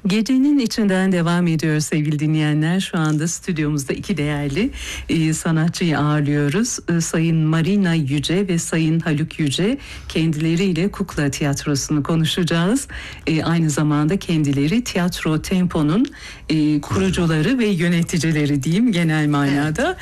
Gecenin içinden devam ediyor sevgili dinleyenler. Şu anda stüdyomuzda iki değerli sanatçıyı ağırlıyoruz. Sayın Marina Yüce ve Sayın Haluk Yüce. Kendileriyle Kukla Tiyatrosu'nu konuşacağız. Aynı zamanda kendileri Tiyatro Tempo'nun kurucuları ve yöneticileri diyeyim genel manada.